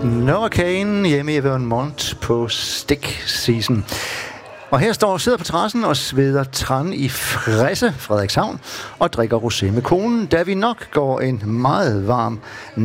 Noah Kahan hjemme i Vermont på stick season. Og her sidder på terrassen og sveder tran i Fresse, Frederikshavn, og drikker rosé med konen, da vi nok går en meget varm